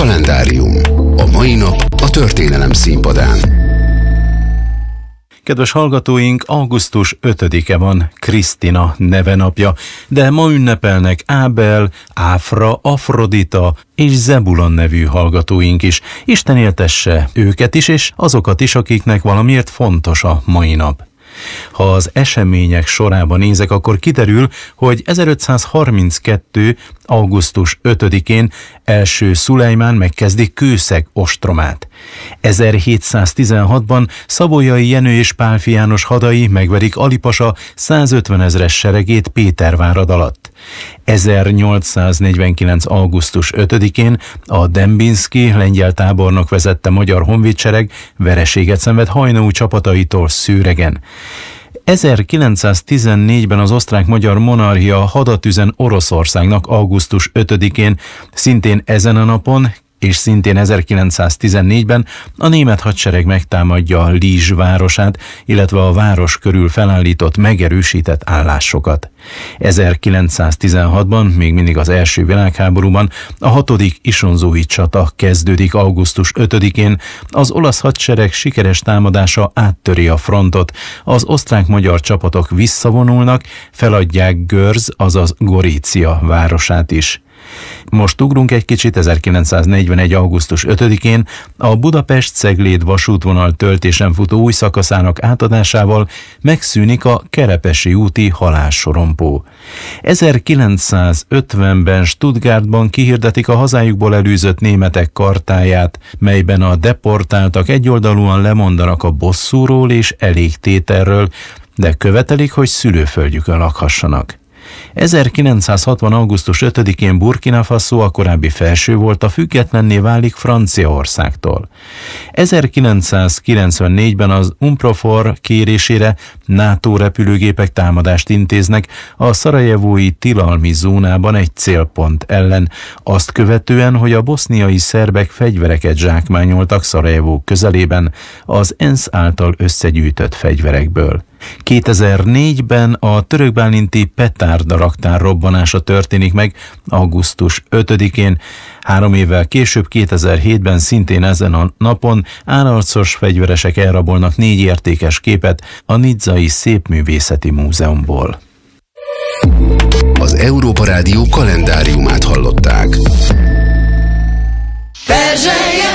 Kalendárium. A mai nap a történelem színpadán. Kedves hallgatóink, augusztus 5-e van Krisztina nevenapja, de ma ünnepelnek Ábel, Áfra, Afrodita és Zebulon nevű hallgatóink is. Isten éltesse őket is, és azokat is, akiknek valamiért fontos a mai nap. Ha az események sorában nézek, akkor kiderül, hogy 1532. augusztus 5-én első Szulejmán megkezdi Kőszeg ostromát. 1716-ban Savoyai Jenő és Pálffy János hadai megverik Alipasa 150 000-es seregét Pétervárad alatt. 1849. augusztus 5-én a Dembinski lengyel tábornok vezette magyar honvédsereg vereséget szenved Haynau csapataitól Szőregen. 1914-ben az osztrák-magyar monarchia hadat üzen Oroszországnak augusztus 5-én, szintén ezen a napon, és szintén 1914-ben a német hadsereg megtámadja Lizs városát, illetve a város körül felállított megerősített állásokat. 1916-ban, még mindig az első világháborúban, a 6. isonzói csata kezdődik augusztus 5-én, az olasz hadsereg sikeres támadása áttöri a frontot, az osztrák-magyar csapatok visszavonulnak, feladják Görz, azaz Gorícia városát is. Most ugrunk egy kicsit, 1941. augusztus 5-én a Budapest-Cegléd vasútvonal töltésen futó új szakaszának átadásával megszűnik a Kerepesi úti halálsorompó. 1950-ben Stuttgartban kihirdetik a hazájukból elűzött németek kartáját, melyben a deportáltak egyoldalúan lemondanak a bosszúról és elégtételről, de követelik, hogy szülőföldjükön lakhassanak. 1960. augusztus 5-én Burkina Faso, a korábbi Felsővolta függetlenné válik Franciaországtól. 1994-ben az UNPROFOR kérésére NATO repülőgépek támadást intéznek a szarajevói tilalmi zónában egy célpont ellen, azt követően, hogy a boszniai szerbek fegyvereket zsákmányoltak Szarajevó közelében az ENSZ által összegyűjtött fegyverekből. 2004-ben a törökbálinti petárda raktár robbanása történik meg augusztus 5-én. 3 évvel később, 2007-ben szintén ezen a napon állarcos fegyveresek elrabolnak 4 értékes képet a Nizzai Szépművészeti Múzeumból. Az Európa Rádió kalendáriumát hallották.